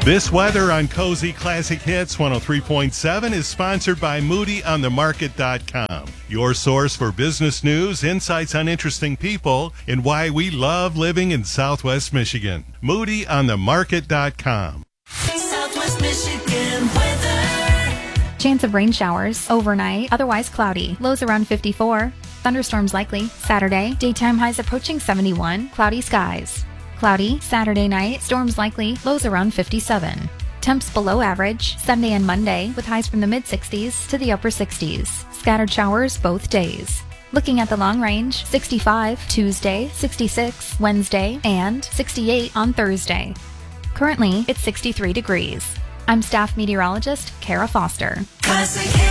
This weather on Cozy Classic Hits 103.7 is sponsored by MoodyOnTheMarket.com, your source for business news, insights on interesting people, and why we love living in Southwest Michigan. MoodyOnTheMarket.com. Southwest Michigan weather. Chance of rain showers overnight, otherwise cloudy. Lows around 54. Thunderstorms likely. Saturday, daytime highs approaching 71. Cloudy skies. Cloudy Saturday night, storms likely, lows around 57. Temps below average Sunday and Monday with highs from the mid-60s to the upper 60s. Scattered showers both days. Looking at the long range, 65 Tuesday, 66 Wednesday, and 68 on Thursday. Currently, it's 63 degrees. I'm staff meteorologist Kara Foster. Classic